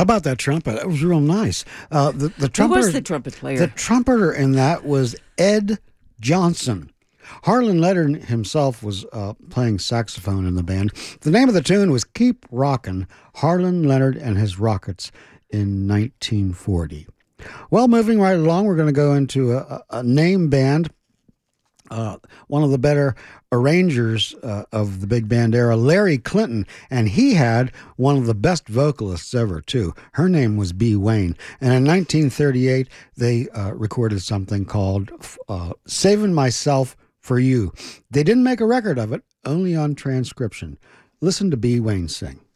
How about that trumpet? That was real nice. The Who was trumpeter, the trumpet player? the trumpeter in that was Ed Johnson. Harlan Leonard himself was playing saxophone in the band. The name of the tune was Keep Rockin', Harlan Leonard and His Rockets in 1940. Well, moving right along, we're going to go into a name band. One of the better arrangers of the big band era, Larry Clinton, and he had one of the best vocalists ever, too. Her name was Bee Wayne, and in 1938, they recorded something called Saving Myself for You. They didn't make a record of it, only on transcription. Listen to Bee Wayne sing.